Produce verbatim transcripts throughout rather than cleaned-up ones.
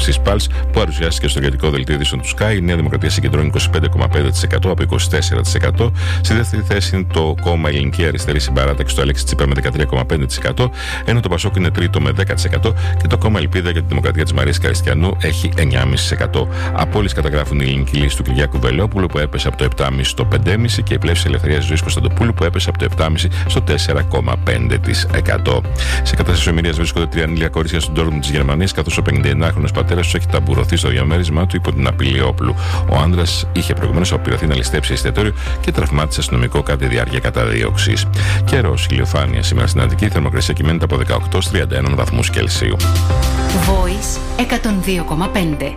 της Pulse που παρουσιάστηκε στο εργατικό δελτίο ειδήσεων του Sky. Η Νέα Δημοκρατία συγκεντρώνει είκοσι πέντε κόμμα πέντε τοις εκατό από είκοσι τέσσερα τοις εκατό. Στη δεύτερη θέση είναι το κόμμα Ελληνική Αριστερή Συμπαράταξη του Αλέξη Τσίπρα με δεκατρία κόμμα πέντε τοις εκατό, ενώ το Πασόκ είναι τρίτο με δέκα τοις εκατό και το κόμμα Ελπίδα για τη Δημοκρατία της Μαρίας Καριστιανού έχει εννιά κόμμα πέντε τοις εκατό. Απόλυση καταγράφουν η Ελληνική Λύση του Κυριάκου Βελόπουλου που έπεσε από το επτά κόμμα πέντε στο πέντε κόμμα πέντε και η Πλεύση Ελευθερίας Ζωής Κωνσταντοπούλου που έπεσε από το επτά κόμμα πέντε στο τέσσερα κόμμα πέντε τοις εκατό. Σε κατάσταση ομιλίας βρίσκονται τρία ανήλια κορίτσια στον Ντόρτμουντ της Γερμανίας, καθώς ο πενηνταεννάχρονος πατέρας τους έχει ταμπουρωθεί στο διαμέρισμά του υπό την απειλή όπλου. Ο άνδρας είχε προηγουμένως αποπειραθεί να ληστέψει εστιατόριο και τραυμάτισε αστυνομικό κατά τη διάρκεια καταδίωξης. Καιρός, ηλιοφάνεια σήμερα στην Αττική, η θερμοκρασία κυμαίνεται από δεκαοκτώ στους τριάντα ένα βαθμούς Κελσίου. Voice εκατόν δύο κόμμα πέντε.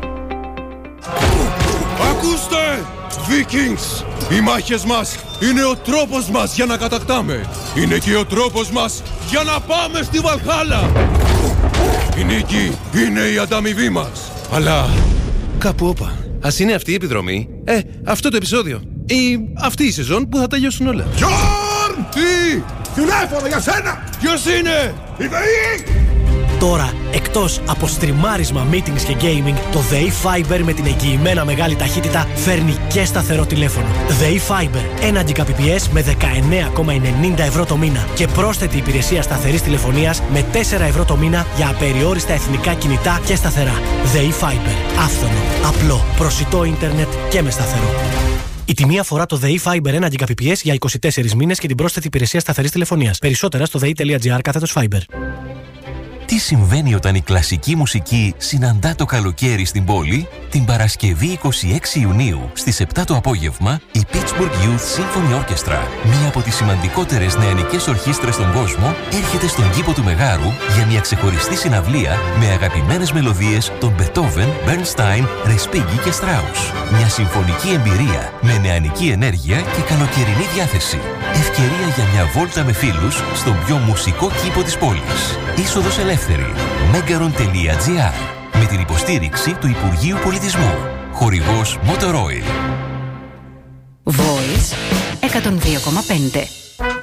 Ακούστε! Vikings! Οι μάχες μας είναι ο τρόπος μας για να κατακτάμε. Είναι και ο τρόπος μας για να πάμε στη Βαλχάλα. Η νίκη είναι η ανταμοιβή μας. Αλλά κάπου όπα. Ας είναι αυτή η επιδρομή, ε, αυτό το επεισόδιο ή αυτή η σεζόν που θα τελειώσουν όλα. Γιόρν! Τι! Τηλέφωνο για σένα! Ποιος είναι? Η ΔΕΗ! Τώρα, εκτός από στριμάρισμα, meetings και gaming, το ΔΕΗ Fiber με την εγγυημένα μεγάλη ταχύτητα φέρνει και σταθερό τηλέφωνο. ΔΕΗ Fiber, ένα Gbps με δεκαεννέα κόμμα ενενήντα ευρώ το μήνα και πρόσθετη υπηρεσία σταθερής τηλεφωνίας με τέσσερα ευρώ το μήνα για απεριόριστα εθνικά κινητά και σταθερά. ΔΕΗ Fiber, άφθονο, απλό, προσιτό ίντερνετ και με σταθερό. Η τιμή αφορά το ΔΕΗ Fiber ένα Gbps για είκοσι τέσσερις μήνες και την πρόσθετη υπηρεσία σταθερής τηλεφωνίας. Περισσότερα στο δei.gr κάθετος Fiber. Τι συμβαίνει όταν η κλασική μουσική συναντά το καλοκαίρι στην πόλη? Την Παρασκευή εικοστή έκτη Ιουνίου στις επτά το απόγευμα η Pittsburgh Youth Symphony Orchestra, μία από τις σημαντικότερες νεανικές ορχήστρες στον κόσμο, έρχεται στον κήπο του Μεγάρου για μια ξεχωριστή συναυλία με αγαπημένες μελωδίες των Beethoven, Bernstein, Respighi και Strauss. Μια συμφωνική εμπειρία με νεανική ενέργεια και καλοκαιρινή διάθεση. Ευκαιρία για μια βόλτα με φίλους στον πιο μουσικό κήπο της πόλης. Είσοδος ελεύθερη. megaron.gr με την υποστήριξη του Υπουργείου Πολιτισμού. Χορηγός Motor Oil. Voice εκατόν δύο κόμμα πέντε.